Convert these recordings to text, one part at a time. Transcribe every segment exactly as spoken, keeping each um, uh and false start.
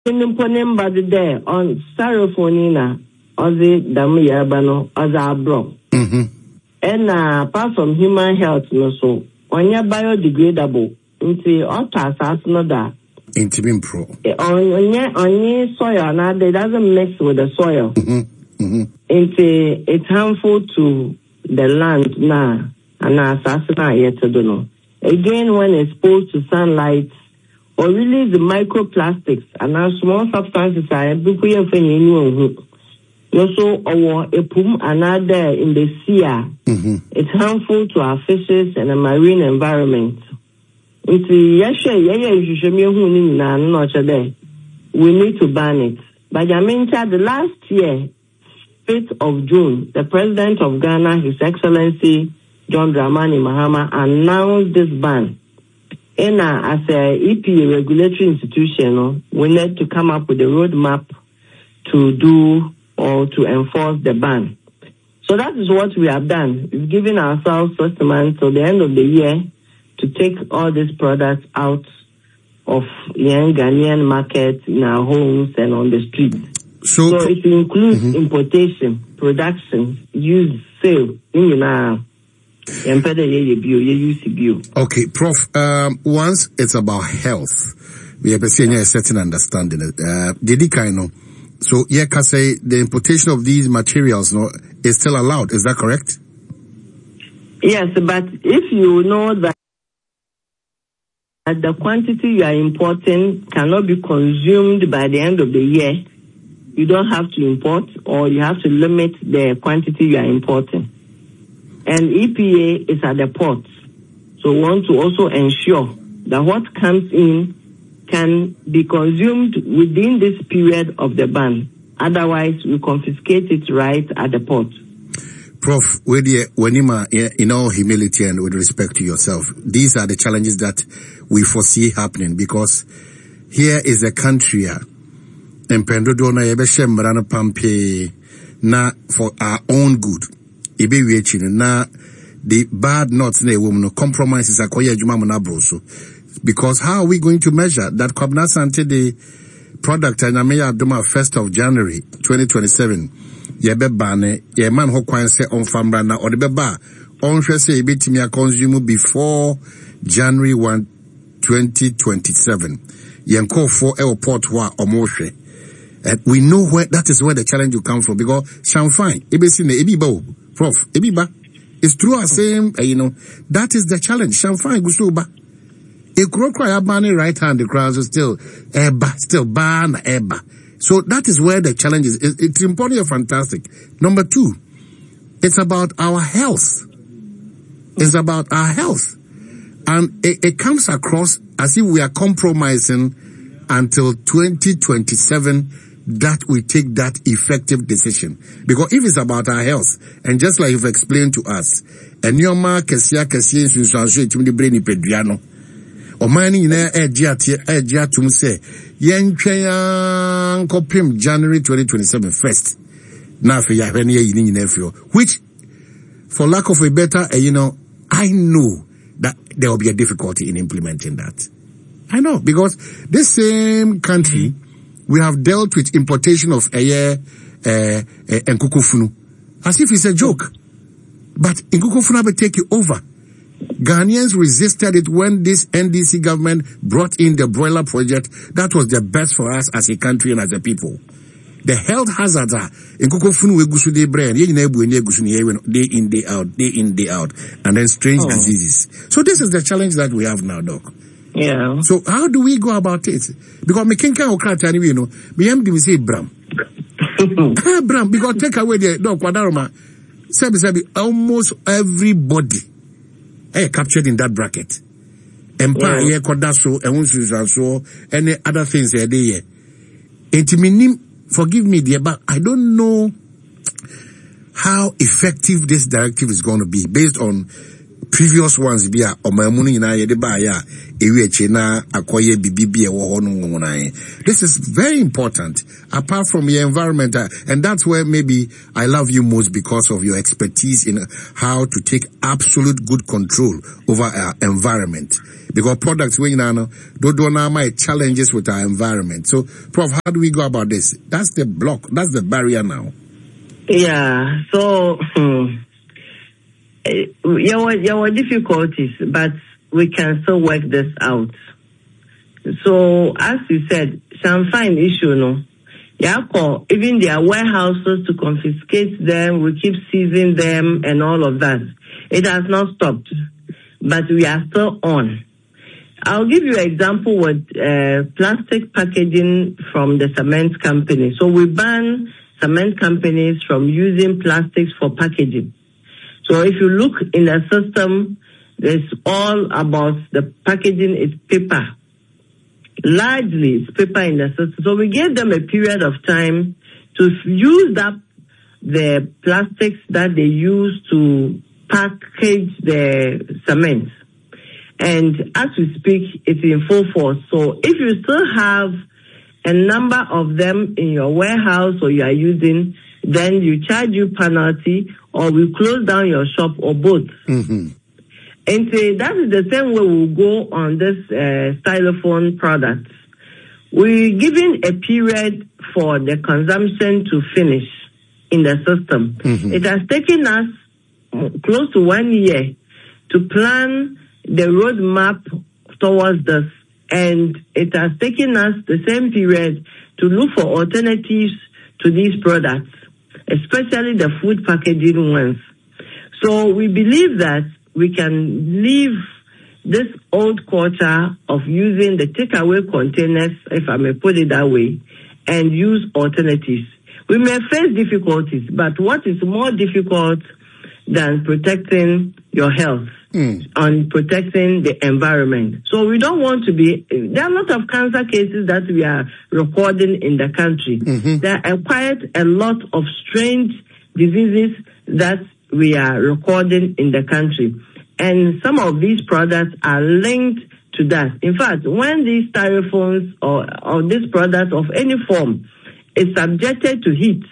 Nimponem bad there on Sarofonina, or the Damiyabano, or the Abro. And uh, apart from human health, no so, on your biodegradable, into otter assassinada. Into pro. On your on your soil, now it doesn't mix with the soil. Mm-hmm. Mm-hmm. It's, it's harmful to the land now, and assassinate yet to do no. Again, when exposed to sunlight, or release the microplastics and our small substances are everywhere. Also, our epum another in the sea. Mm-hmm. It's harmful to our fishes and the marine environment. It's yeshe yeye we need to ban it. But Jaminta, the last year, fifth of June, the President of Ghana, His Excellency John Dramani Mahama, announced this ban. And uh, as a E P A regulatory institution, we need to come up with a roadmap to do or to enforce the ban. So that is what we have done. We've given ourselves first month till the end of the year to take all these products out of young Ghanaian market in our homes and on the streets. So, so it includes mm-hmm. importation, production, use, sale, you know. Okay, Prof. Um, once it's about health, we have a certain understanding. Uh, Did so yeah, can say the importation of these materials no is still allowed. Is that correct? Yes, but if you know that the quantity you are importing cannot be consumed by the end of the year, you don't have to import, or you have to limit the quantity you are importing. And E P A is at the port, so we want to also ensure that what comes in can be consumed within this period of the ban. Otherwise, we confiscate it right at the port. Prof, Wenima, in all humility and with respect to yourself, these are the challenges that we foresee happening, because here is a country, and Pendodona Yebeshem Pampe, na for our own good. Na the bad knots na woman compromises akoya juma monabroso, because how are we going to measure that Kwabna Sante the product and Ameya Abdoma first of January twenty twenty-seven yebe bane ye man ho kwan se on famra na or the beba on hwe se ebetimi consume before January first twenty twenty-seven yenko for airport wa omohwe. And we know where that is where the challenge will come from, because Shamfine ebesi na ebiba Prof, Ebiba, it's true our same, uh, you know, that is the challenge. Shamfine Gusuba. A crow cry abani right hand, the crowds are still, eba, still ban, eba. So that is where the challenge is. It, it's important and fantastic. Number two, it's about our health. It's about our health. And it, it comes across as if we are compromising until twenty twenty-seven that we take that effective decision. Because if it's about our health, and just like you've explained to us, and your mark kesia kesia insuranso etim de brain peduano o man ni na egia egia tum say yentwen kopim January twenty twenty-seven first na afi ya hwe ne yi ni nyina afio, which for lack of a better uh, you know, I know that there will be a difficulty in implementing that. I know, because this same country, we have dealt with importation of aye, uh, uh, nkukufunu as if it's a joke. But nkukufunu will take you over. Ghanaians resisted it when this N D C government brought in the broiler project. That was the best for us as a country and as a people. The health hazards are nkukufunu we gusu de brain, ye na ebu enye gusu ni day in, day out, day in, day out, and then strange oh. diseases. So this is the challenge that we have now, Doc. Yeah. So how do we go about it? Because me can can't cry anyway, you know. Me am to say Bram. Bram, because take away the dog Quadaroma. Sabi sabi almost everybody eh captured in that bracket. Empire, yeah, Kodaso, and so any other things here there. And forgive me, dear, but I don't know how effective this directive is going to be based on previous ones be a omamu nyina ye de ba ya ewi eche na akoye bibibi e wo ho no nai. This is very important apart from your environment, uh, and that's where maybe I love you most, because of your expertise in how to take absolute good control over our environment. Because products we know do do now my challenges with our environment. So Prof, how do we go about this? That's the block, that's the barrier now. Yeah, so hmm, there were, there were difficulties, but we can still work this out. So, as you said, some fine issue, no? Yeah, even their warehouses to confiscate them, we keep seizing them and all of that. It has not stopped, but we are still on. I'll give you an example with uh, plastic packaging from the cement company. So we ban cement companies from using plastics for packaging. So if you look in the system, it's all about the packaging is paper. Largely, it's paper in the system. So we gave them a period of time to use up the plastics that they use to package the cement. And as we speak, it's in full force. So if you still have a number of them in your warehouse or you are using, then you charge you penalty or we close down your shop or both. Mm-hmm. And so that is the same way we'll go on this uh, styrofoam product. We're giving a period for the consumption to finish in the system. Mm-hmm. It has taken us close to one year to plan the roadmap towards this, and it has taken us the same period to look for alternatives to these products, especially the food packaging ones. So we believe that we can leave this old culture of using the takeaway containers, if I may put it that way, and use alternatives. We may face difficulties, but what is more difficult than protecting your health mm. and protecting the environment? So we don't want to be, there are a lot of cancer cases that we are recording in the country. Mm-hmm. There are quite a lot of strange diseases that we are recording in the country. And some of these products are linked to that. In fact, when these styrofoams or, or this product of any form is subjected to heat,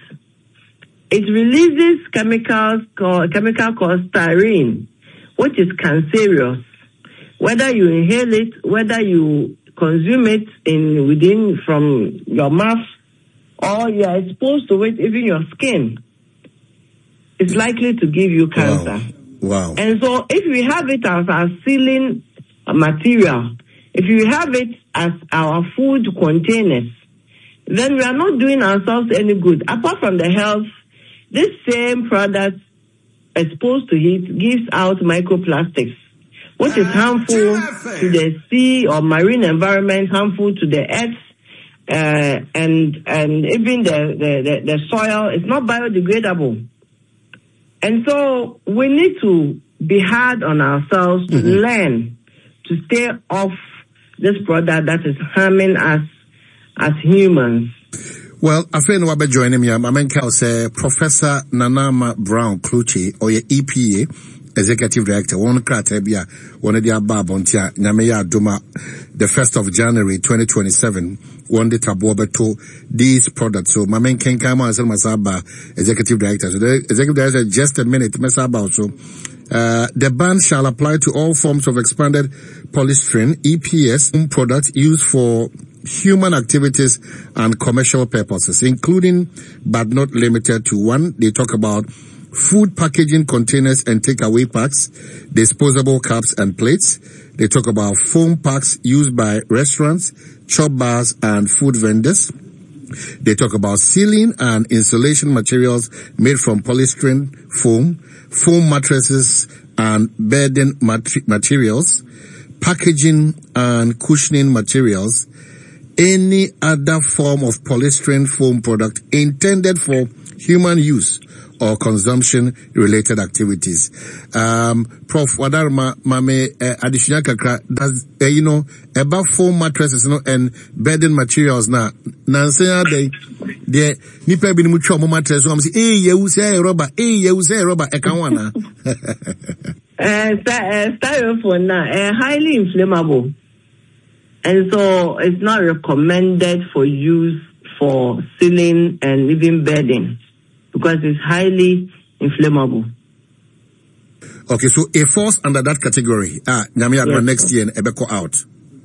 it releases chemicals called, chemical called styrene, which is cancerous. Whether you inhale it, whether you consume it in within from your mouth, or you are exposed to it, even your skin, it's likely to give you cancer. Wow. Wow. And so if we have it as our sealing material, if you have it as our food containers, then we are not doing ourselves any good. Apart from the health, this same product exposed to heat gives out microplastics, which is harmful to the sea or marine environment, harmful to the earth, uh, and and even the, the, the, the soil. It's not biodegradable. And so we need to be hard on ourselves to mm-hmm. learn to stay off this product that is harming us as humans. Well, I feel no be joining me. I'm Kel say Professor Nanama Brown Kluchi, or your E P A Executive Director. One kratabia, one of the ababontia, Nyameya Duma, the first of January twenty twenty-seven. One day tabuabeto these products. So Mamen Kenkama and Masaba, Executive Director. So the Executive Director, just a minute, Masaba also. Uh, the ban shall apply to all forms of expanded polystyrene, E P S, products used for human activities and commercial purposes, including but not limited to one. They talk about food packaging containers and takeaway packs, disposable cups and plates. They talk about foam packs used by restaurants, chop bars, and food vendors. They talk about sealing and insulation materials made from polystyrene foam, foam mattresses and bedding mat- materials, packaging and cushioning materials, any other form of polystyrene foam product intended for human use or consumption related activities. Um, Prof Wadarma Mame uh, additional kakra does uh, you know about foam mattresses, you know, and bedding materials now. Nansea they they nipa bi ni mucho mo mattress so am say eh you say rubber eh you say rubber e kan wana. Uh, styrofoam now, uh, highly inflammable. And so it's not recommended for use for ceiling and even bedding because it's highly inflammable. Okay, so it falls under that category. Ah, Nyami Adwa Yes, next year, Ebeko out.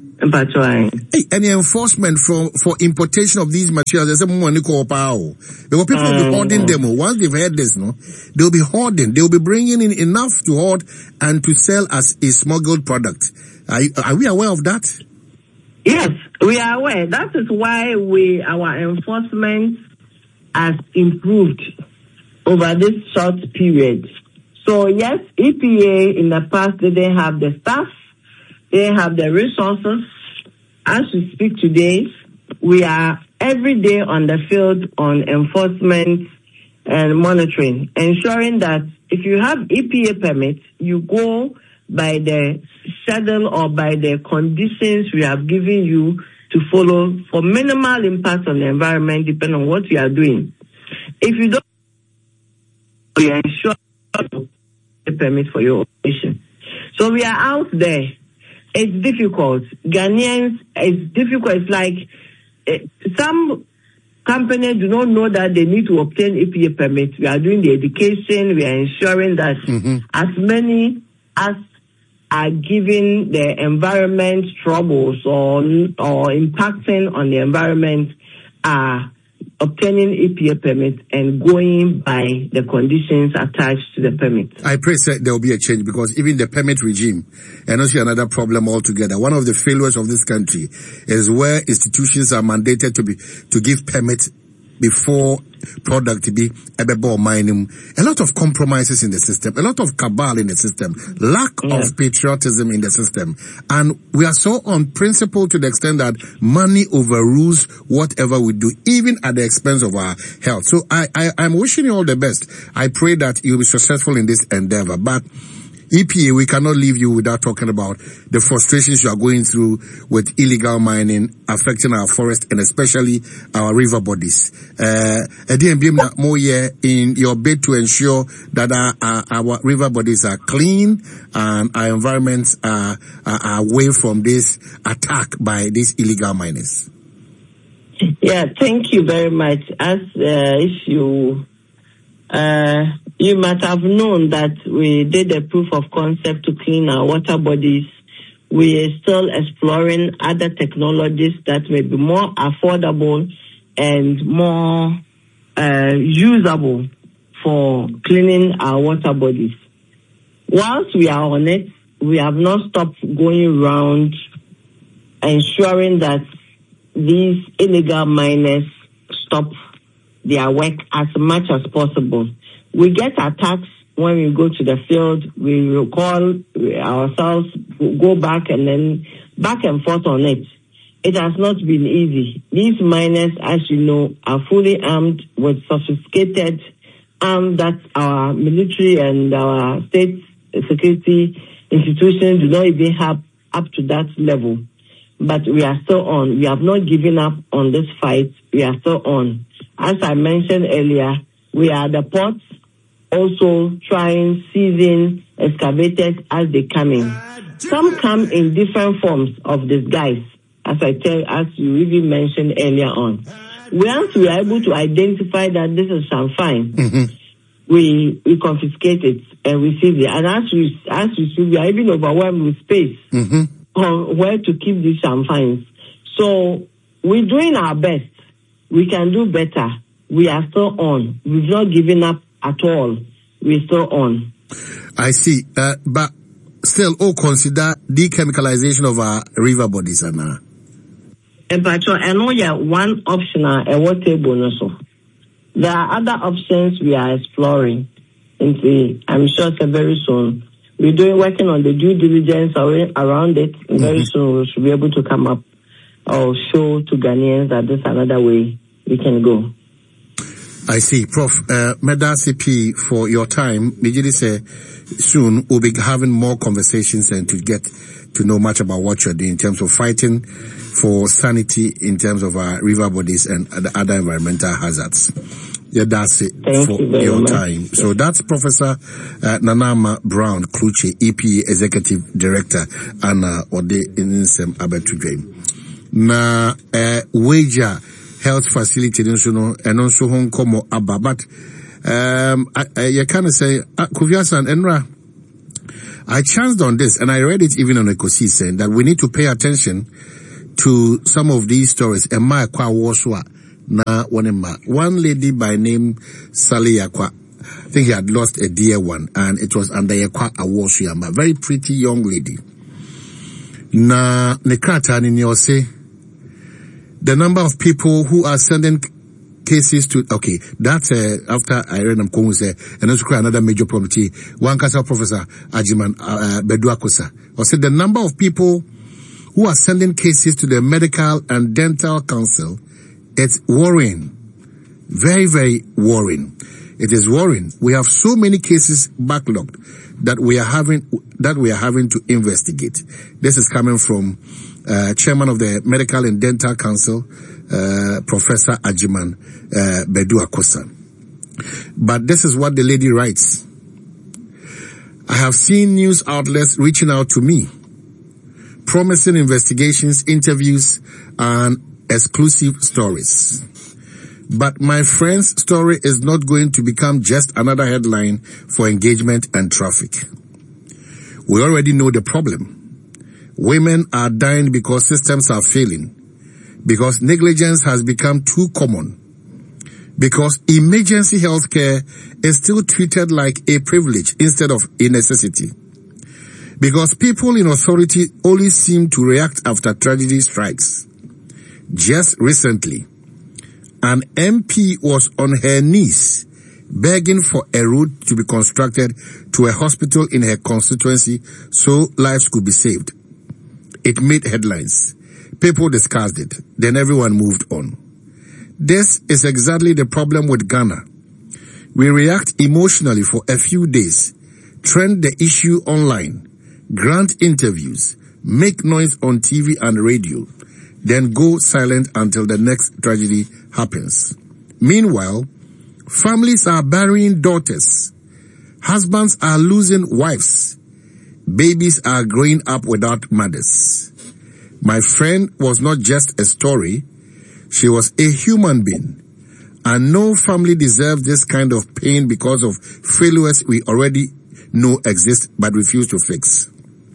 Hey, any enforcement for for importation of these materials? There's some money called power. Because people will be hoarding them. Once they've heard this, no, they'll be hoarding. They'll be bringing in enough to hoard and to sell as a smuggled product. Are, are we aware of that? Yes, we are aware. That is why we our enforcement has improved over this short period. So yes, E P A in the past they didn't have the staff. They have the resources. As we speak today, we are every day on the field on enforcement and monitoring, ensuring that if you have E P A permit, you go by the schedule or by the conditions we have given you to follow for minimal impact on the environment, depending on what you are doing. If you don't, we ensure a permit for your operation. So we are out there. It's difficult. Ghanaians, it's difficult. It's like uh, some companies do not know that they need to obtain E P A permit. We are doing the education. We are ensuring that mm-hmm. as many as are giving the environment troubles or or impacting on the environment are obtaining E P A permit and going by the conditions attached to the permit. I pray that there will be a change because even the permit regime, and also another problem altogether. One of the failures of this country is where institutions are mandated to be to give permit before product to be able mining. A lot of compromises in the system, a lot of cabal in the system, lack yeah. of patriotism in the system. And we are so on principle to the extent that money overrules whatever we do, even at the expense of our health. So I, I, I'm wishing you all the best. I pray that you'll be successful in this endeavor. But E P A, we cannot leave you without talking about the frustrations you are going through with illegal mining affecting our forest and especially our river bodies. Uh, in your bid to ensure that our, our, our river bodies are clean and our environments are, are away from this attack by these illegal miners. Yeah, thank you very much. As uh, if you uh, you might have known that we did a proof of concept to clean our water bodies. We are still exploring other technologies that may be more affordable and more uh, usable for cleaning our water bodies. Whilst we are on it, we have not stopped going around ensuring that these illegal miners stop their work as much as possible. We get attacks when we go to the field. We recall ourselves, go back and then back and forth on it. It has not been easy. These miners, as you know, are fully armed with sophisticated arms that our military and our state security institutions do not even have up to that level. But we are still on. We have not given up on this fight. We are still on. As I mentioned earlier, we are at the ports, also trying, seizing excavators as they come in. Some come in different forms of disguise, as I tell, as you even mentioned earlier on. Once we are able to identify that this is Shamfine, mm-hmm. we we confiscate it and we seize it. And as we as we see, we are even overwhelmed with space mm-hmm. on where to keep these Shamfines. So we're doing our best. We can do better. We are still on. We've not given up at all. We're still on. I see. Uh, but still, oh, consider dechemicalization of our river bodies, Anna. And I know you have one option, a water bonus. There are other options we are exploring. And see, I'm sure so very soon. We're doing working on the due diligence around it. And very mm-hmm. soon we should be able to come up or show to Ghanaians that there's another way we can go. I see. Prof, uh, Meda C P, for your time, Mijidi say soon we'll be having more conversations and to get to know much about what you're doing in terms of fighting for sanity in terms of our river bodies and the other environmental hazards. Yeah, that's it Thank for you your much. time. So that's Professor uh, Nanama Brown Kluche, E P A Executive Director, and uh, Ode Insem Abetudwe. Na uh, wager health facility and also Hong Kong Abba, but um, I, I, you kind of say, uh, Kuviasan Enra, I chanced on this, and I read it even on Ekosi saying that we need to pay attention to some of these stories. Emma Kwa Woswa. Na one lady by name Sally Yakwa, I think he had lost a dear one, and it was under Yakwa Awosuyama, very pretty young lady. Na Nekrata Ninyose, the number of people who are sending cases to, okay, that's uh, after I read them, say, and also another major problem. One Kasa Professor Ajiman uh, Beduakosa, or said the number of people who are sending cases to the Medical and Dental Council. It's worrying. Very, very worrying. It is worrying. We have so many cases backlogged that we are having, that we are having to investigate. This is coming from, uh, Chairman of the Medical and Dental Council, uh, Professor Ajiman, uh, Beduakosa. But this is what the lady writes. I have seen news outlets reaching out to me, promising investigations, interviews, and exclusive stories. But my friend's story is not going to become just another headline for engagement and traffic. We already know the problem. Women are dying because systems are failing, because negligence has become too common, because emergency health care is still treated like a privilege instead of a necessity, because people in authority only seem to react after tragedy strikes. Just recently, an M P was on her knees begging for a road to be constructed to a hospital in her constituency so lives could be saved. It made headlines. People discussed it. Then everyone moved on. This is exactly the problem with Ghana. We react emotionally for a few days, trend the issue online, grant interviews, make noise on T V and radio, then go silent until the next tragedy happens. Meanwhile, families are burying daughters. Husbands are losing wives. Babies are growing up without mothers. My friend was not just a story. She was a human being. And no family deserves this kind of pain because of failures we already know exist but refuse to fix.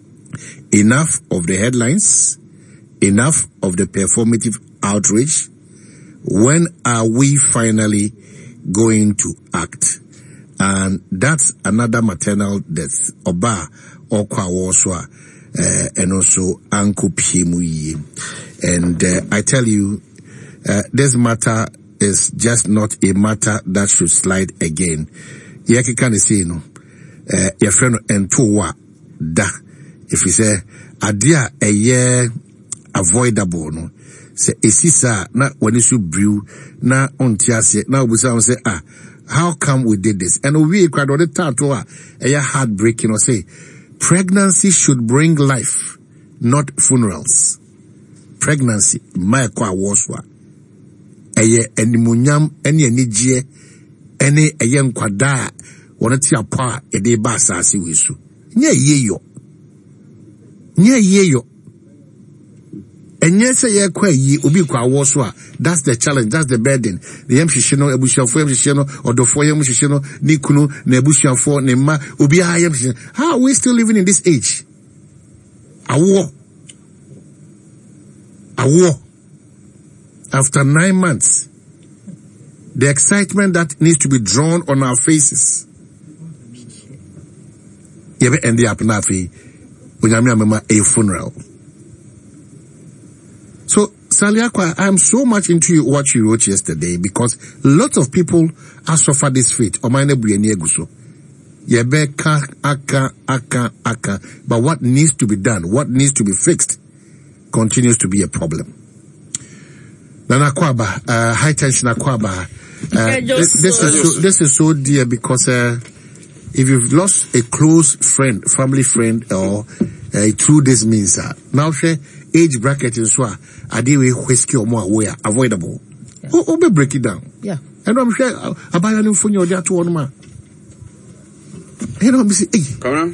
Enough of the headlines. Enough of the performative outrage. When are we finally going to act? And that's another maternal death. Oba Okwa Woswa, uh, and also Anko Piemuyi. And uh, I tell you, uh, this matter is just not a matter that should slide again. Yaki can say no. Uh, your friend Entowa da. If you say adia a year avoidable no. Say esisa na when you should brew na ontiase na obusa say ah how come we did this? And we crowd on the tattoo a heartbreaking or say pregnancy should bring life, not funerals. Pregnancy my kwa waswa eye animunyam ene anigye ene eye nkwada wonati apa e de ba asase wesu nya yeyo nya yeyo enye se ye kwa yi obi kwa woso a that's the challenge, that's the burden. The yam hihye ebusuafo yam hihye odofo yam hihye ni kunu na ebusuafo ne ma obi a yam hihye. How are we still living in this age? Awo awo after nine months, the excitement that needs to be drawn on our faces. Yebe endi apnafi unyamia mema a funeral. So, Saliakwa, I'm so much into what you wrote yesterday because lots of people have suffered this fate. Omaine Brienne Guso. Yebe ka aka aka aka. But what needs to be done, what needs to be fixed, continues to be a problem. Nana Kwaba, uh, high tension Akwaba. Uh, this, this is so, this is so dear because uh, if you've lost a close friend, family friend, or uh, through this means, uh, now share age bracket is so, are they whiskey or more aware, avoidable? Yeah. Or, or break it down. Yeah. And I'm sure I buy a new phone, you're there to one man. You know, hey. Come on.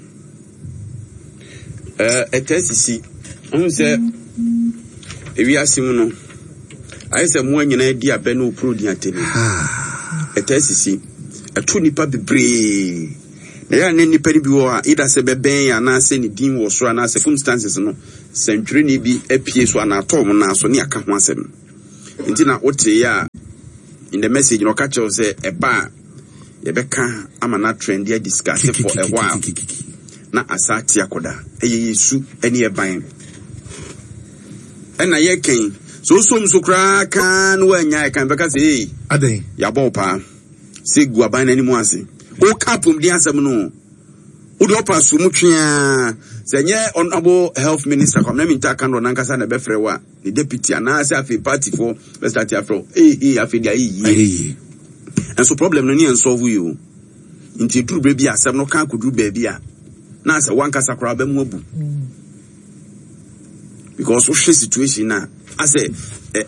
Uh, a test is see. I'm say, if you are Simono, I said, one in idea, Beno Prudia Tele. A test is see. A two nipa be brave. There are any petty war, either say bebe and I say the dean was so and circumstances no. Century ni be a piece one at home now so near come one seven. Until now, what ya in the message, no catch us a bar. Yebeka, I'm not trendy discuss it for a while. Na asati akoda. Eye su any a buying. And I came. So some so crack can when I can because eh, Ade, Yabopa. Say guaban anymore. O capum the answer no. Udopa sumutia. Senye honorable health minister come name intakan ronankasa na befrewa. The deputy and I say a party for let's start here from eh eh afidia eh. And so problem no ni solve you. Inti duru baby asem no kan kuduru baby a. Na say one kasa kra ba mu abu. Because so she situation na I say eh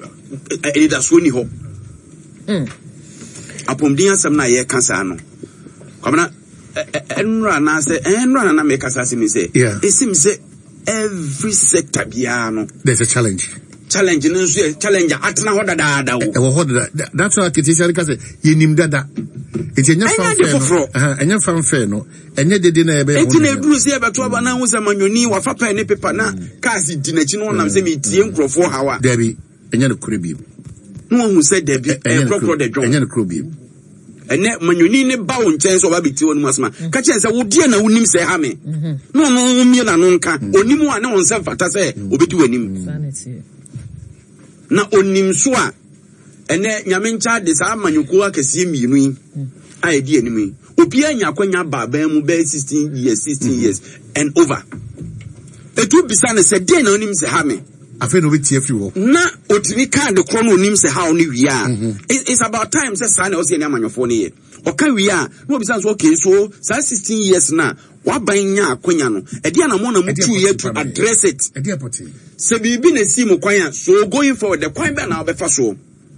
eh da so ni ho. Mm. Apom din asem na ye kasa no. Kwamna enra na say enra na make kasa se me say. It seems say every sector bia no there's a challenge. Challenge no so challenge atena ho dada da wo. E wo ho dada. That's why Kitisi ka say yenim dada. It's enya fanfare. Ah, enya fanfare no. Enya dede na ebe ho. Enti na eduru se ebe to aba na hu se manyoni wa fa pa ne paper na cars di na chi no nam se me tie nkrofo hawa. Debi enya no kuro bi. No hu se debi e crocro de drum. Enya no kuro bi. Ene manyoni ne ba wo nchen so ba beti wonu asma. Ka che se wo die na wonim se ha me. No no wo mie na no nka. Onim a ne won se fata se obedi wanim. Sanity. Na onim so a ene nyame ncha de sa amanyuko akese mienu yi a edi anim yi obi anya kwanya baba mu be sixteen years sixteen years and over etu bisa ne se de na onim se ha me afi no beti afri wo na otini kan de kro no onim se ha oni wi a it's about time se sa na o se ne amanyofo ne ye oka wi a no bisa so okay so sa sixteen years na wa banya akwanya no e dia na mo na mutu ye to address it e dia poti se bibi na si mu kwan so going forward the kwan be na obefa so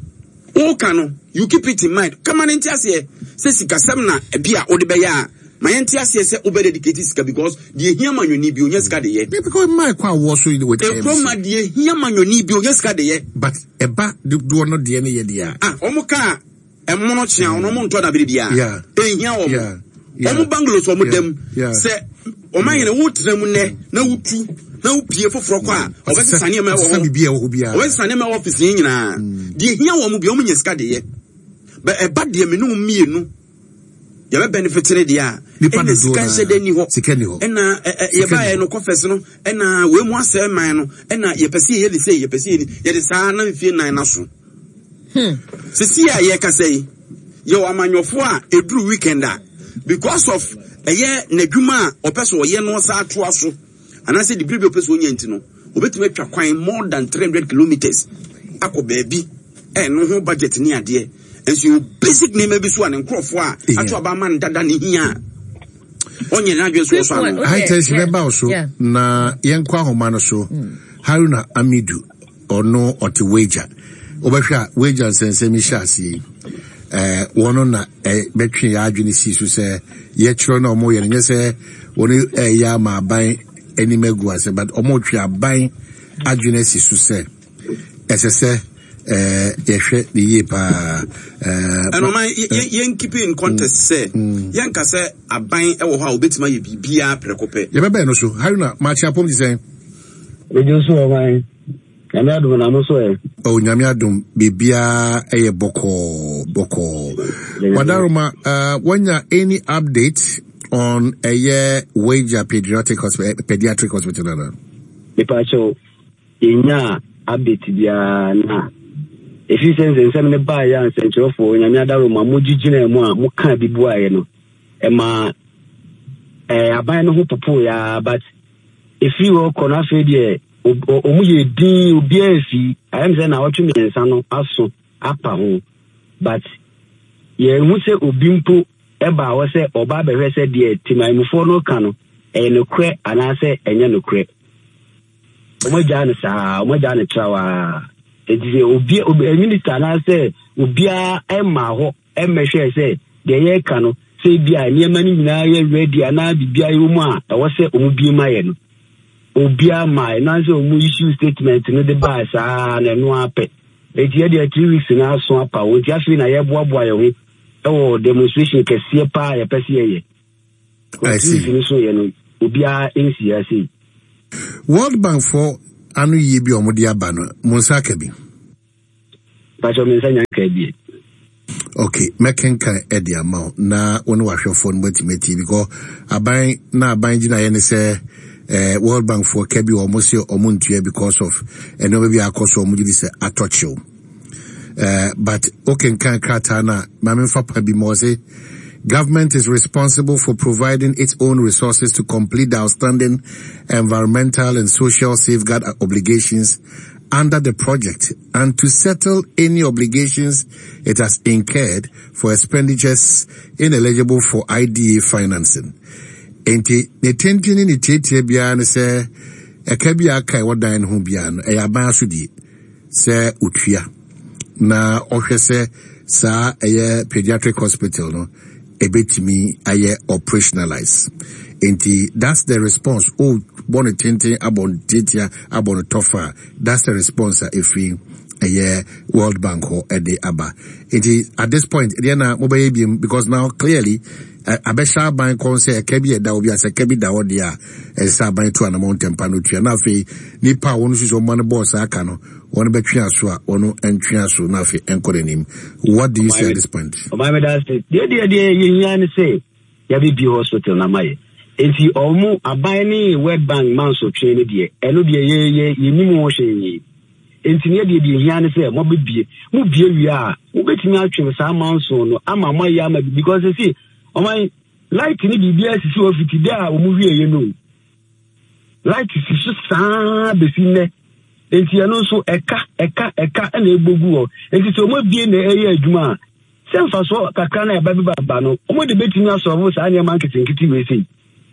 o kanu you keep it in mind come on into ase se sika sem na e bia o de be ya ma yenti ase se o be dedicate sika because the hia manyoni bi onya sika de ye because my kwa wo so with e from the hia manyoni bi onya sika de ye but e ba do no de ne ye dia ah o mo ka e mo no chia o no mo nto na biri bia e hia o mo omu bangalows omu dem se omayene wutrem ne na wutu na upie foforo kwa obese sane ma wo bibia wo bia obese sane ma office nyina de hia wo mu bia omu nyeska de ye ba e ba de menu mienu ya be benefit ne de a ene sika se de ni ho ena ye ba ye no confess no ena we mu ase man no ena ye pese ye de say ye pese ye ye de sa na mfie nan na so hm sisi a ye ka say ye wa manyofo a eduru weekend a because of a year nedwuma opeso ye no sa to aso anase the bibi opeso onye ntino obetime twa kwan more than three hundred kilometers akọ baabi eh no ho budget ni ade enso basic name bi so an nkrofo a ato aba man dada ni hia onye na adwe so so an I tell you about so na yenkwa homa no so Haruna Amidu ono oti wager obehwa wager nsensemi shasi eh wono na eh betwe ya adwene si so se ye chiro na omo ye nye se woni eh ya ma ban animegu ase but omo twa aban adwene si so se esese eh ye hwe de ye pa eh and my yen keep in context say yen ka se aban e wo ha obetima ye bibia prekope ye bebe no so Haruna ma cha pom di say we do so man nyame adum na mo so e o nyame adum bibia eye boko boko wadaruma uh wanya any update on a year wager pediatric hospital pediatric hospital na me pa cho inya update bia na if you sense nsem ne ba ya nsentro fo nyame adaruma mo gigina mu a mo ka bibu aye no e ma eh aban no ho popo ya but if you go kona fe die omu ye din obi afi I am say na watch me nsa no aso apa ho but ye hu se obi mpo eba wo se oba behwe se de timaimufo no ka no e no kre ana se enye no kre omo ja ne sa omo ja ne trawa it is obi obi minister na say obi a ema ho emehwe say de ye ka no say bia niema ni nyina ye ready ana bibia ye mu a e wo say omu bi ma ye no obi a ma na say omu issue statement no de ba sa na no ape e tie de three weeks na so apa wo ti afi na ye boaboa ye ho e wo demonstration kese pa ye pese ye I see. So ye no obi a ensi ya say World Bank for anu yi bi omodi aba no Musa Kabi. Pacho mensa nyanka bi. Okay, mekenka edi amount na wonu wahwe phone multimeti because aban na aban gina ye ne say eh World Bank for Kabi almost omuntua because of eno be akoso omudi say atocho. Uh, but okay, can Katana, Mamin Fapa bi mo say government is responsible for providing its own resources to complete the outstanding environmental and social safeguard obligations under the project and to settle any obligations it has incurred for expenditures ineligible for I D A financing. Enti ne tentini ni tietie bia ne se ekabia kai wodan ho bia no e aban asodi se utua na ohwe se sa eye pediatric hospital no ebetimi aye operationalize. Enti that's the response. Oh, bon tente abon titia abon tofa. That's the response if we a World Bank or a day aba. Enti at this point, Diana mobile because now clearly a besha bank kon say a kebi da obi as a kebi da odia e sa ban to an mountain panutua na fe nipa wonu so man boss aka no wonu betwe aso a wonu entwe aso na fe enkorenim. What do you say at this point? My medal say dey dey dey yin say ya bi bi hospital na maye enti omu aban ni World Bank man so twe ne de eno de ye ye yinim wo hwe enti ne de de hian say mo be bie mo bie wi a wo betimi atwe sa man so no ama maye ama because you see oh my light ni bibia sisi ofiti dia o mu wie ye no light sisi saa be finne enti eno so eka eka eka na egbogu o enti so mo bie na eye adwuma semfa so kakra na eba bi baba no o mo de betimi aso saa ne man kitinkiti we sei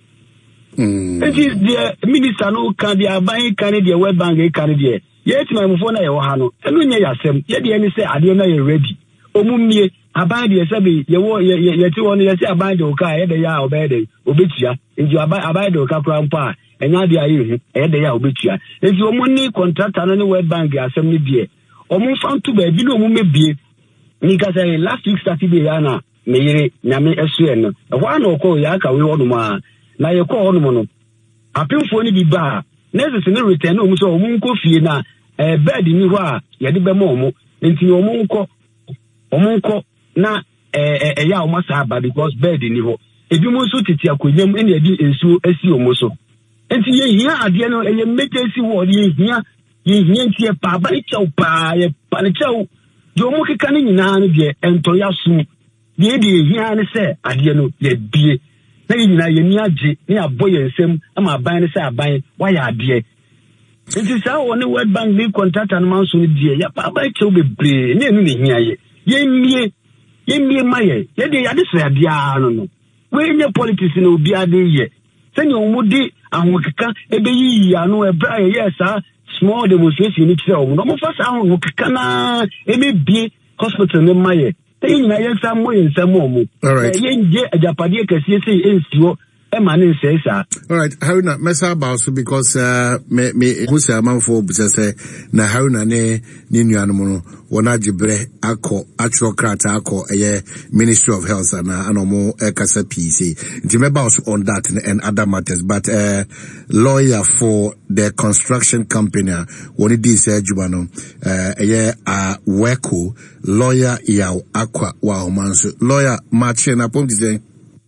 mm enti the minister no kan dia ban kan dia World Bank kan dia yet my mo na ye wo ha no eno nya yasem ye de ni say ade na ye ready o mu mie aban de sabi ye wo ye ye ti won ye say aban de o ka ye de ya obede obetua nti aban aban de o ka kura mpa enya de ayi hu ye de ya obetua nti o mu ni contractor no ni World Bank asem ni die o mu fan to ba bi no mu mebie ni ka say last week Saturday ya na me yire nyame esu en no ho na okọ ya ka we hono ma na ye kọ hono no apemfo ni bi ba nurses ni return o mu so o mu nko fie na eh bed ni ho a ye de be mo mo nti o mu nko o mu nko na eh eh ya o masa aba because bed ni ho ebi mo so titi akonyam ene edi ensuo asi o mo so enti ye hia ade no ye meke si wo ye hia ye hia nti e pa ba ichau pa ye pa ne chau jo mo keka ni nyina no de ento ya su ye de hia ne se ade no ye bie na ye nyina ye ni age ni aboye nsem ama aban ne se aban wa ya ade enti sa wo ne World Bank ni contract an man so ni de ya pa ba ichau bebre ne enu ne hia ye ye mie ye mie maye ye de ya de se ade a no no we nye politics na obi ade ye senya omudi ahokeka ebe yi anu ebra ye sa small demonstration ni tse o no mo fa sa ahokeka na ebe bi hospital ne maye te nyina ye sa mo ye nsa mo mo ye nje ajapade kase se ensio e ma ne nse sa. All right, Haruna mesa about so because uh, me me who say man for say na Haruna ne ne nuanu no wona gibre akọ actual krata akọ eye Ministry of Health and anomo ekasa P C nti me about on that and other matters but uh, lawyer for the construction company woni di say adwuma no uh, eye a weko lawyer yaw akwa wa omanso lawyer match na pom di say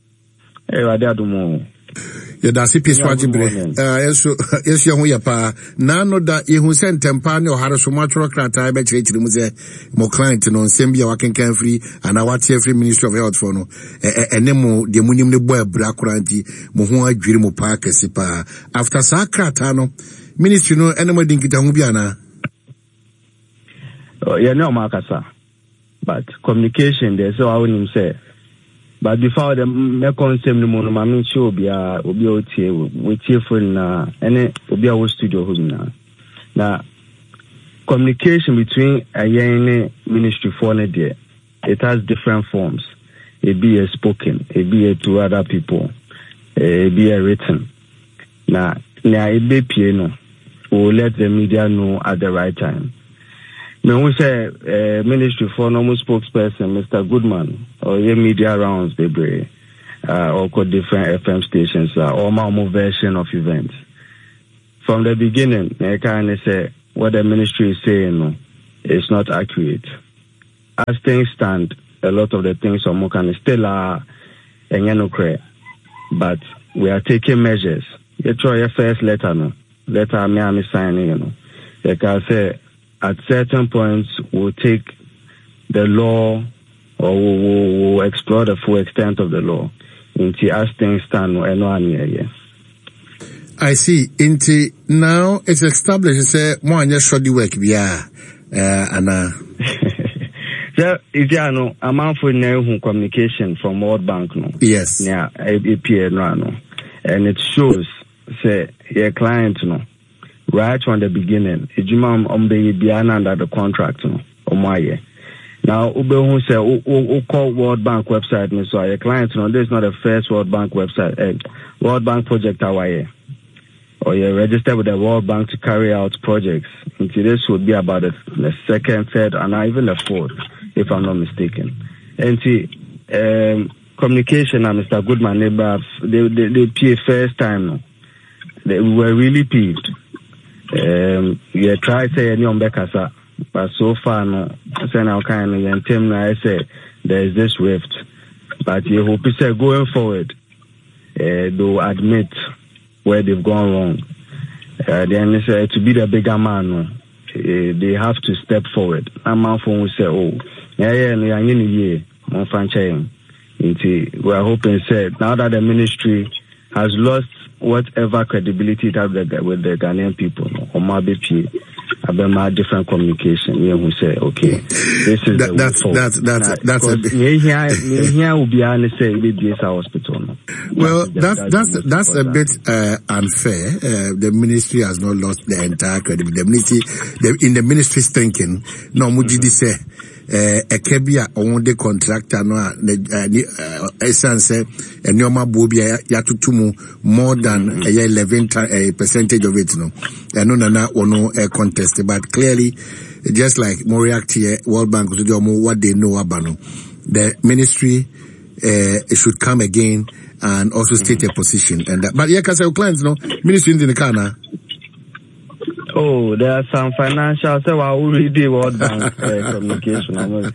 eh wade adumo ya da si piswa jibre eh yeso yeso ye ho ya pa na no da ye hu sentempa ne o hare so matro krata be chirechiri mu ze mo client no nsem bia wakenkan free ana wate free Ministry of Health for no ene mo de munim ne boy bra kuranti mo ho adwiri mo pa kesi pa after sa krata no ministry no ene mo dinkita hu bia na ya ne o makasa but communication there so I wouldn't say. But before the me consem no mo ma me show bia obi o tie we tie phone na ene obi a wo studio ho na na communication between a yen ministry for there, it has different forms. It be a spoken, it be a to other people, it be a written. Now, now it be piano. We'll let the media know at the right time. When we say uh, ministry for normal spokesperson, Mister Goodman, or your media rounds, they bring, uh, or called different F M stations, uh, or more version of events. From the beginning, I kind of say what the ministry is saying no, is not accurate. As things stand, a lot of the things on Mokan still are uh, but we are taking measures. You try your first letter, no. Letter me I'm signing, you know. Like I say, at certain points, we'll take the law or we'll, we'll, we'll explore the full extent of the law. Into as things stand, no, no, yeah. I see. Into now it's established. It's a more than just shoddy work. Yeah, uh, and uh. So, is there no amount for new communication from World Bank? No. Yes. Yeah, A P A no, and it shows say your client no. Right from the beginning, ejuma ombe biana under the contract no omaye. Now ube who say o call World Bank website no so your client no this is not the first World Bank website eh, World Bank project awaye. Or you're registered with the World Bank to carry out projects. And this would be about the, the second, third, and even the fourth, if I'm not mistaken. And see, um, communication and Mister Goodman, they they they, they pay first time. They were really peeved. Um, you try say any on Bekasa, but so far no. Say now kind of team now I say there is this rift, but you hope say going forward, uh, they'll admit where they've gone wrong. Uh, then it's, uh, to be the bigger man, uh, they have to step forward. A man phone will say, oh, yeah, yeah, yeah, yeah, more franchise. We are hoping, said, now that the ministry has lost whatever credibility it has with the Ghanaian people, or maybe about different communication, you know, say, okay, this is that, the that's, that's, that's, that's, that's a bit. Here will be honest, say, B S hospital. Well, that's, that's, that's, that's a bit, uh, unfair. Uh, the ministry has not lost the entire credibility. The ministry, the, in the ministry's thinking, no, Mujidi say, eh a kebia on the contractor no eh essence and nyoma bobia yatutumu more than eleven percentage of it no and no na ono a contest but clearly just like Moriact here World Bank to do what they know about no the ministry uh, should come again and also state a position and that, but yeah cuz our clients no ministry in the Kana. Oh, there are some financial, so I already World Bank uh, communication.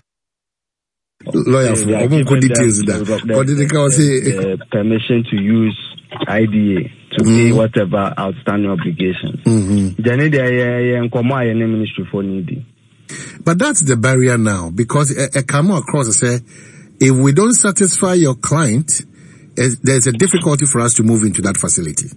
Lawyer, for I'm going details that. What did they say? Permission to use I D A to pay mm-hmm. whatever outstanding obligations. Then they are come out in ministry for needy. But that's the barrier now because I come across and say, if we don't satisfy your client, there's a difficulty for us to move into that facility.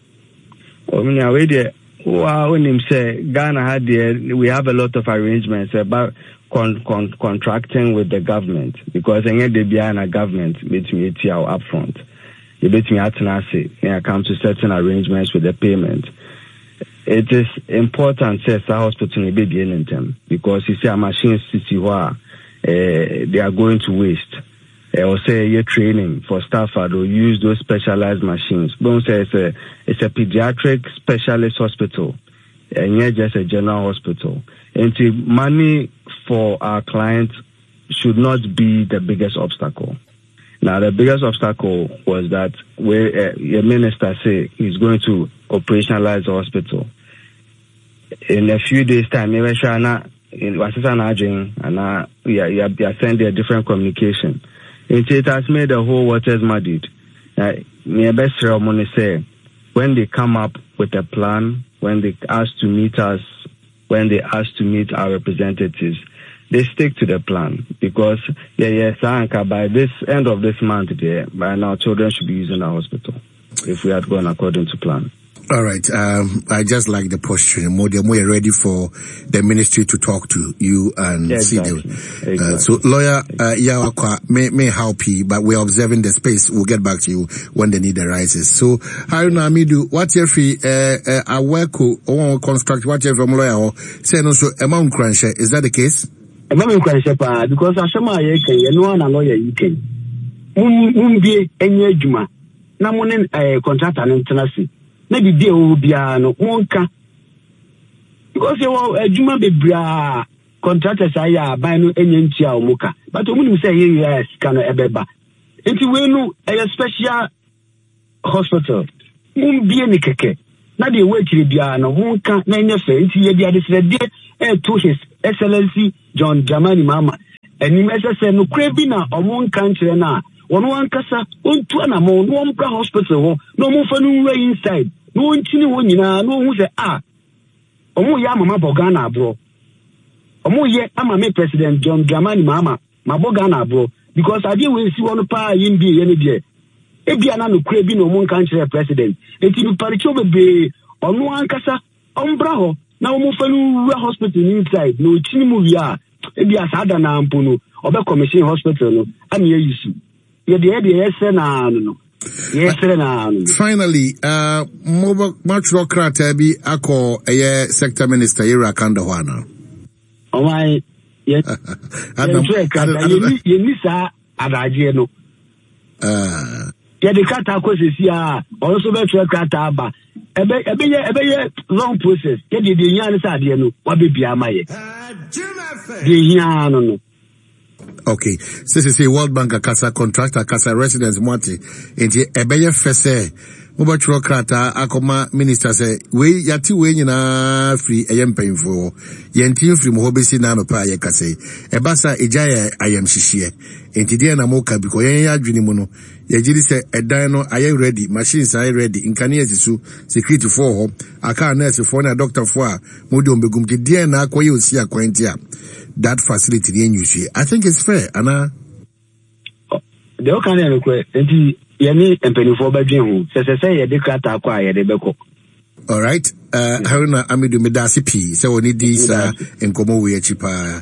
I mean, I wait. Well, when him say Ghana had the, we have a lot of arrangements about con, con, contracting with the government because any they be in a government between eighty upfront. You between atenase when it comes to certain arrangements with the payment. It is important says the hospital will be in them because you see a machine city where they are going to waste. Uh, or say your training for staff or use those specialized machines. Don't say it's a it's a pediatric specialist hospital, and not just a general hospital. And the money for our clients should not be the biggest obstacle. Now, the biggest obstacle was that where uh, your minister say he's going to operationalize the hospital in a few days' time. Maybe in Wasisan and we are you are sending a different communication. It has made the whole waters muddied. Uh, say, when they come up with a plan, when they ask to meet us, when they ask to meet our representatives, they stick to the plan because yeah, yes, yeah, by this end of this month, yeah, by now children should be using our hospital if we had gone according to plan. All right. Um, I just like the posture. More, they're more ready for the ministry to talk to you and yeah, see exactly. the. Exactly. Uh, so, lawyer, uh, Yawakwa may may help you, but we're observing the space. We'll get back to you when the need arises. So, Haruna Amidu, what if we uh, uh, I work or construct what if I'm lawyer? Say no. So, among crunch, is that the case? Among crunch, because Ashama Yake, you know, a lawyer you can. Mum be any juma. Na mo ne contract and tenancy. Na bi bia wo bia no wonka because you adwuma bebra contractors aya ban no enya ntia o muka but omu say yes can ebeba enti we no a special hospital mum bia ni keke na de we kire bia no wonka na enya fe enti ye bia de sre de e to his excellency John Dramani Mahama eni mesese no kra bi na omonka nkire na wono ankasa ontu na mo no ompra hospital ho no mo fa no way inside no ntini wo nyina no hu se ah omo ya mama bogana abro omo ye ama me president John Dramani Mahama ma bogana abro because ade we si wono pa yimbi ye ne de e bia na no kura bi no mo nkan kire president enti bi paricho bebe ono ankasa ombra ho na omo fa no hospital inside no ntini mu wi e bia sa da na ampo no obe commission hospital no am ye yisu ye de ye yes na no Yes, finally, uh, much Rokrata be ako a sector minister Ira Kandawana. Oh my, yes, Yenisa Adageno. Uh, yeah, the Kata courses here also better Kataba. A very long process. Get the Yan Sadiano, what be Biamaye? The Yan. Okay, so this is a World Bank Akasa contractor, Akasa residence Monty. Enti ebeye fese Muba Churokrata akoma minister say we yati we nyina free ayem painful. Yenti free mohobesi na no pa ye kase. Ebasa ejaye ayem hihie. Enti dia na moka biko yen ya adwini mu no. Ye giri say edan no aye ready, machines are ready, inkani esisu security for ho, aka nurse for na doctor for a mudi ombegum ti dia na akoye osi akwenti a. That facility the you see. I think it's fair, Anna. The okay request enti yemi empenifo badwen ho. Se se se ye de krata akwa ye de beko. All right. Uh, Haruna Amidu Medasi P. So we need this uh, in Komo we chipa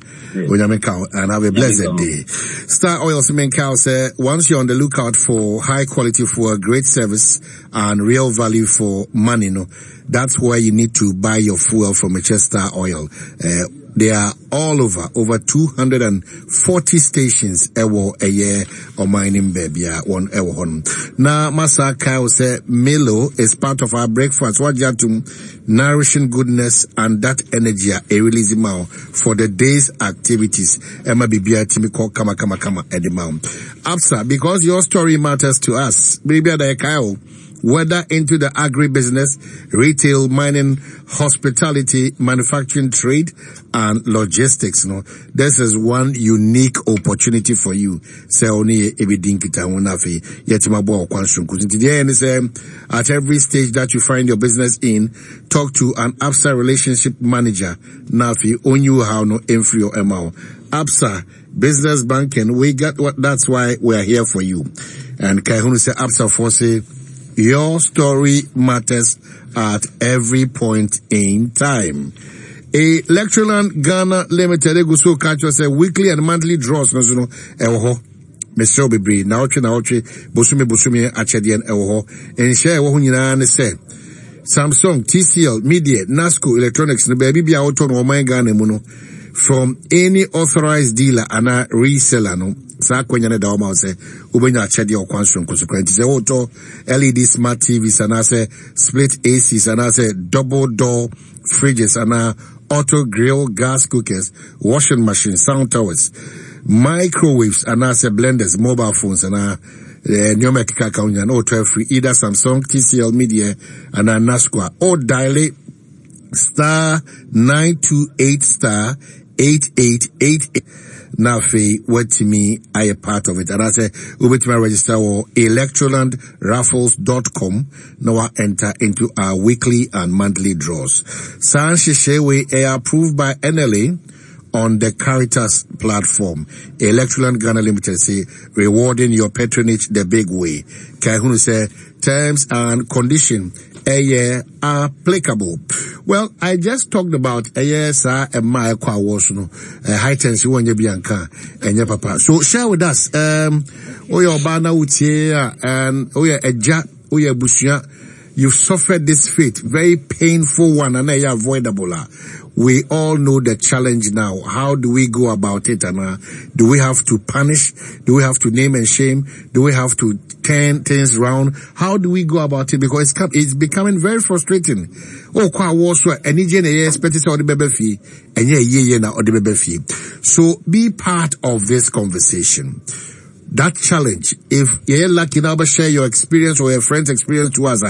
and have a blessed day. Star Oil Cement Cow say once you're on the lookout for high quality for great service and real value for money, no, that's where you need to buy your fuel from Star Oil. Uh, They are all over, over two hundred forty stations ewo a year or mining baby one ewo hon. Now, Masa Kyle say Milo is part of our breakfast. What you to nourishing goodness and that energy a release mao for the day's activities. Emma Bibia Timiko Kama Kama Kama Edimao. Absa, because your story matters to us. Baby Kyle. Whether into the agribusiness, retail, mining, hospitality, manufacturing, trade, and logistics, no, this is one unique opportunity for you. Say only ebidinkita unafi yetimabo kwansum kuzinti there and say at every stage that you find your business in, talk to an Absa relationship manager. Nafi onyu how no infrio emao. Absa business banking, we got what that's why we are here for you. And Kaihunu say Absa for say your story matters at every point in time. A Lectureland Ghana Limited Eguso Kacho say weekly and monthly draws no no ewo Mister Bibri na oche na oche bosumi bosumi achedian ewo and share ewo nyina ne say Samsung, T C L, Media, Nasco Electronics no baby bia auto no man Ghana mu no from any authorized dealer and a reseller no sa kwenya ne da o ma say ubenya achede o kwanso consequence say auto L E D smart T Vs and I say split A Cs and I say double door fridges and a auto grill gas cookers, washing machines, sound towers, microwaves and I say blenders, mobile phones and a new Mexico account and auto free either Samsung, T C L, Media and a Nasco or dial it star nine two eight star eight eight eight eight. Now, Faye, what to me, I a part of it. And I say, we to my register or electroland raffles dot com. Now I enter into our weekly and monthly draws. San Shishewe are approved by N L A on the Caritas platform. Electroland Ghana Limited say, rewarding your patronage the big way. Kaihunu say, terms and condition uh, applicable. Well, I just talked about a yes, a my qua was no high tension when you bianca and your papa. So share with us, um, oh your bana utia and oh yeah, a ja, oh yeah, bushia. You've suffered this fate, very painful one, and avoidable. We all know the challenge now. How do we go about it? And uh, do we have to punish? Do we have to name and shame? Do we have to turn things around? How do we go about it? Because it's, it's becoming very frustrating. Oh, kwa was any jene expected to the baby fee, and yeah, yeah, yeah, now the baby fee. So be part of this conversation. That challenge, if you're lucky now, but share your experience or your friend's experience to us,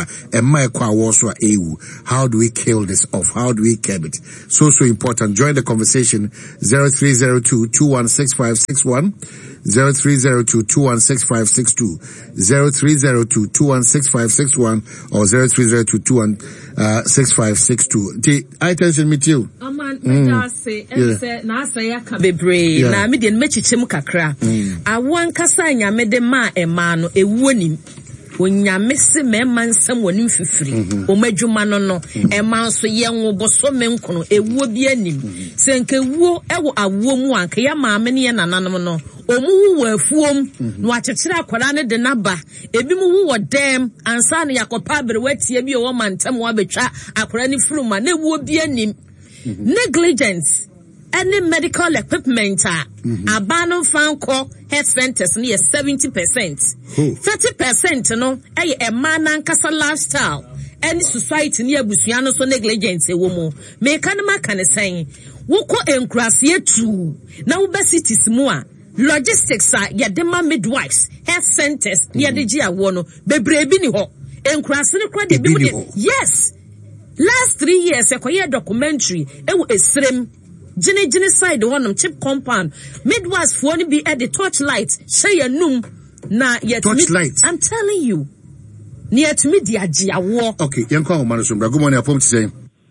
how do we kill this off? How do we curb it? So, so important. Join the conversation, zero three zero two, two one six five six one, zero three zero two, two one six five six two, zero three zero two, two one six five six one, or zero three zero two, two one six five six two. The attention meet you. Man, I say, na say ya kabebre, na me de mechichim kakra. Awan kasa nya me de ma e ma no ewu nim. Onya mese me man sam wonim fifiri. O madwuma no no e man so ye nwo boso me nkono ewu bi anim. Se nke wuo e wo awo mu anka ya ma me ne nananom no. Omu wo afuom no akyekyere akwara ne de naba. Ebi mu wo dem ansa ne yakopa bere watie bi o mantam wa betwa akwara ne furuma na ewu bi anim. Negligence. Any medical equipment, mm-hmm. Abandon fan call health centers near seventy percent. Thirty percent, no, a man and casa lifestyle. Any society near Busiano so negligence a woman. Mekanama can say, Woko encrasia too. Now cities more. Logistics are yadema midwives, health centers near the Gia Wono, Bebrebini ho. Encrasia credibility. Yes. Last three years, a quiet documentary, it was a slim. Jenny Jenny side one chip compound. Midwives for only be at the torchlight. Say a noom. Na yet torchlight. I'm telling you. Near to me, dear Gia war. Okay, young call Manusum. Good morning, I'm saying.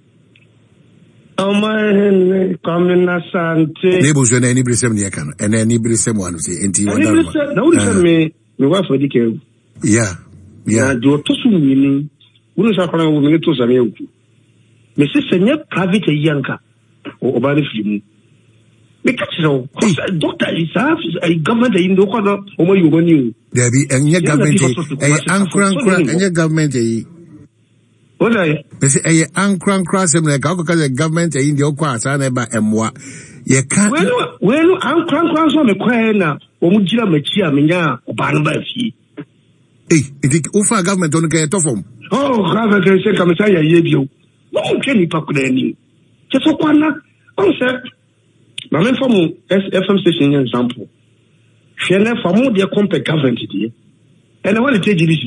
Oh my coming Asante. Neighbors and any brisem yakan and any brisem one say anti one. No, me, my wife for the Yeah, yeah. Do a tosu meaning. Wouldn't have a woman to some. Missus Senya private yanka. Or about the film. Because so, doctor is a government in the corner, or you knew. There be and your government, a anchor and your government. What I say, a anchor cross him like the government in your class, and about and what you can't. Well, well, anchor cross on the corner, or Mujia Machia Minya, or Banbashi. Eh, it offer government on the get off him. Oh, government can say, come say, I hear you. No, can you talk with any? Just a corner. Oh, sir. My man from F M station example. She never for more their compact government here. And I want to tell you this.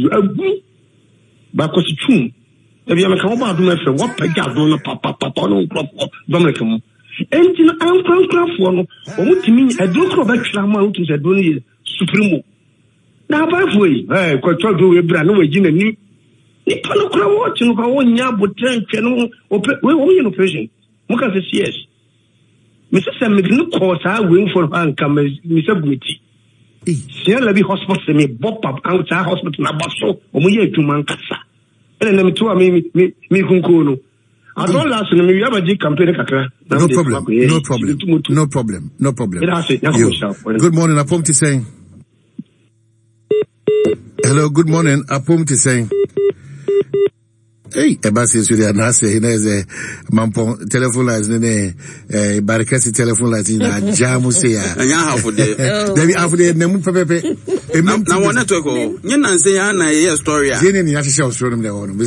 Because it's true. If you are a come about my friend, what pay out on a papa, papa, no crop, Dominican. And I'm from Crawford. Or what you mean? I don't know about Clamau to the Donny Supremo. Now, by the way, I quite talk to a brand new Virginia. Nippon Crawford, you know, one yard, but ten channel, or we're in operation. Look at the C S. Missus Sam course I win for her come Mister Booty. Sierra be hospital me bop up outside hospital na basso or we to Mancasa. And then two I mean me me kunkono. I don't last in me have a G campaign kakra. No problem. No problem. No problem. No problem. Good morning, Apomti saying. Hello, good morning, Apomti saying. Hey, Ebasi is with the Anase, he knows a Mampon telephone lines, ne, eh, Barakasi telephone lines in a Jamusia. And ya have for the Debbie after the Nemu Pepe. Now, one network, you know, say, Anna, a story. Jenny, you have to show from the own.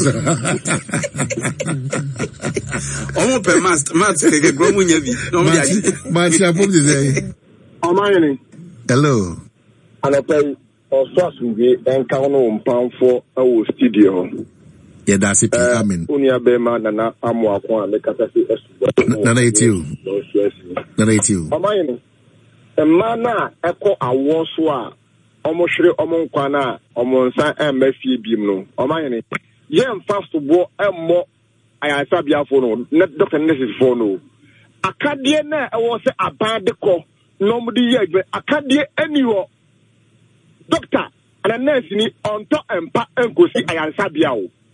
Almost per mast, mast, take a grown heavy. But I put this. Oh, my hello. And I play or Swassugi and Kauno pound for our studio. Yeah, that's it. Amen. Unia Bema Nana Amwa, the Catasi. Nana, it's you. Nana, it's you. Amayani. A mana echo a waswa, almost among Quana, among San M F E Bimno. Amayani. Yam fast to war and more. I sabia for no, not Doctor Nessus for no. Acadiana, I was a bad call. Nobody yet, but Acadia anywhere. Doctor, and a nurse on top and pa and go see I am Sabiao. Mm.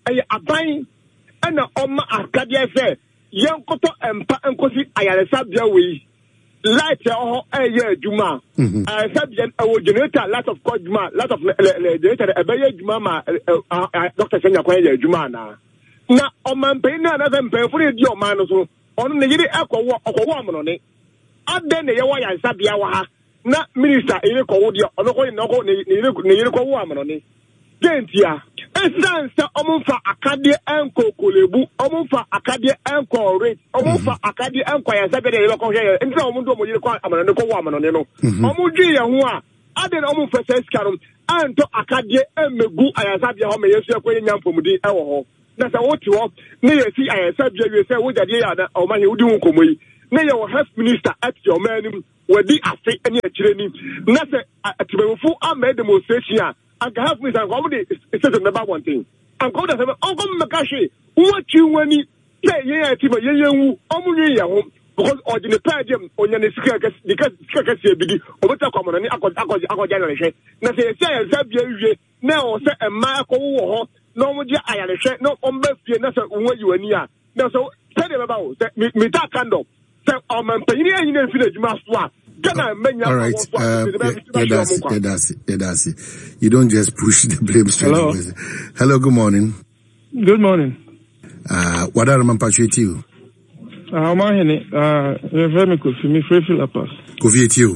ɛyɛ aban ɛna ɔma akadeɛ sɛ yɛnkɔtɔ mpa nkosi ayaresabea wei light ɛwɔ hɔ ɛyɛ adwuma ayaresabea ɛwɔ generator lot of cost adwuma lot of generator ɛbɛyɛ adwuma ma doctor sɛnya kwan yɛ adwuma anaa na ɔmampanyin na anasɛ mpanyinfo no di ɔman no so ɔno ne yere ɛkɔwɔ ɔkɔwɔ amonɔne adɛn na yɛwɔ ayaresabea wɔ ha na minister yere kɔwɔ deɛ ɔno kɔ ne ɔkɔ ne yere kɔwɔ amonɔne dentia esansa omunfa akade enko kolebu omunfa akade enko rate omunfa akade enko ya sabede ye ko hye ntia omundu omuyire kwa amanane ko wa amanane no omudwi ye ho a ade na omunfa seskarum anto akade emegu ayasabia ho me yesu ekwenye nyampomudi ewo ho na sa woti ho ne yesi ayasabia wie se wojade ya na o mahe wudi hu komoyi ne ye wo health minister at your manim wadi afi ene akire ni na se atibewfu ama demonstration and have me and come the it's the number one thing and come the seven on come makashi what you when you say yeah tiba yeah wu omunye ya ho because ordinary padium onya ne sika because sika se bigi obeta kwamo ni akọ akọ akọ ja na hwe na se say ya bia wie na o se emma akọ wo ho na omuje ayare hwe na omba fie na se onwa yiwani a na so say the baba o say me ta kando say o man panyin anyi na fi na djuma so a all right, uh, yeah, that's it, yeah, that's it, yeah, that's it. You don't just push the blame straight Hello. away. Hello, good morning. Good morning. Uh, what are you patriotic you? Uh, my name, uh, very good for me, free fill up us. Kofi you.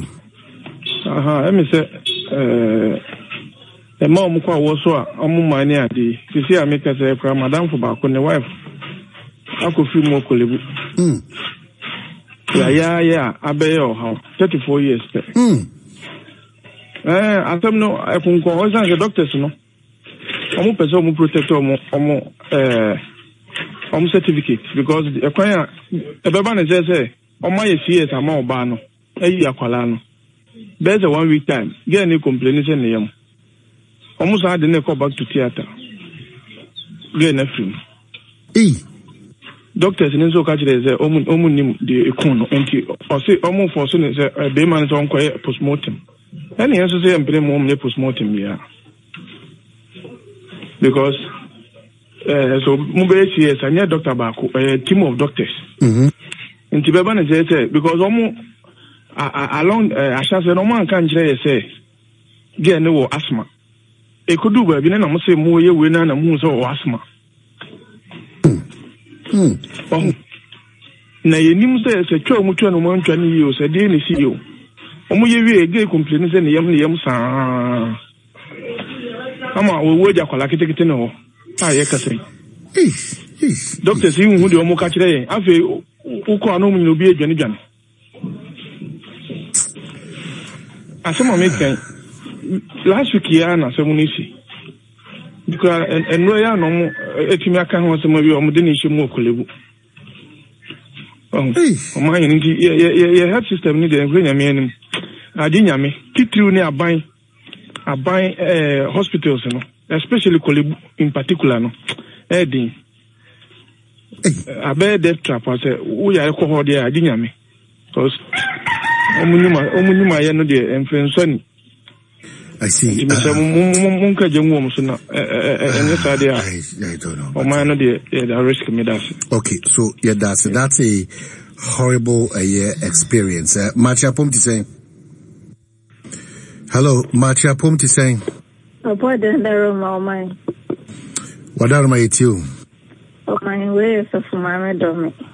Uh huh, let me say, uh, the mom who was so, I'm my near the, you see, I make us a madam for back on the wife. I could feel more cool. Hmm. Yeah, yeah, yeah. I bet you how thirty-four years. Hmm. Eh, I don't know. I can go. I the doctors, no. I'm person who protect omo omo eh omo certificate because the kwanya e be ban say say omo ye C S ama oba no. Eyi akwala no. There's a one week time. Get any complaint say ne yam. Omo sa de ne go back to theater. Get na film. Eh. Doctors in so catch there say omu omu nim the ekun enti o say omu for so say be man so nko postmortem any answer say empre mo me postmortem ya because uh, so mu be C S anya doctor ba ko a team of doctors mhm enti be ban say say because omu along asha say no man kan kire say ge ne wo asthma e kudu ba bi na mo say mo ye we na na mo so wo asthma. Hmm. Oh. Na yenim say say twa mu twa no mo ntwa ne yi o say de ne si yo. Omo ye wi ege complain say ne yam ne yam saa. Ama wo wo ja kwala kitikiti ne ho. Ah ye ka say. Eh. Doctor si hu de omo ka kire yen. Afi uko anu mu obi adwane dwane. Asema me kan. Last week ya na asemu ni si. Because and no ya no mo etimi aka ho asema bi omo de ne hye mu okolebu. Oh my nti ye health system ni de engrenya me anim. Adi nyame titiriu ne aban aban eh hospitals no especially kolebu in particular no eh din abe death trap say wo ya ko ho de adi nyame because omunima omunima ye no de enfensoni. I see. Uh, I, I don't know. Okay, so yeah, that's that's a horrible uh, yeah, experience. Uh, Macha Pomti saying, hello, Macha Pomti saying, what are my you? Oh, my way is for my domain.